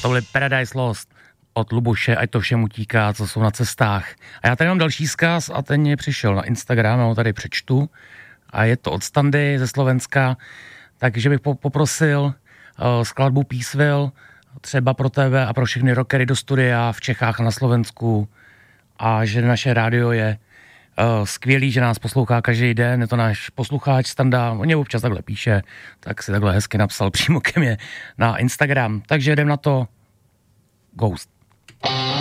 To byly Paradise Lost od Luboše, ať to všem utíká, co jsou na cestách. A já tady mám další vzkaz a ten mě přišel na Instagram, já ho tady přečtu. A je to od Standy ze Slovenska, takže bych poprosil skladbu Peaceville, třeba pro tebe a pro všechny rockery do studia v Čechách a na Slovensku. A že naše rádio je skvělý, že nás poslouchá každý den, je to náš posluchač Standa, on mě občas takhle píše, tak si takhle hezky napsal přímo ke mně na Instagram. Takže jdem na to. Ghost.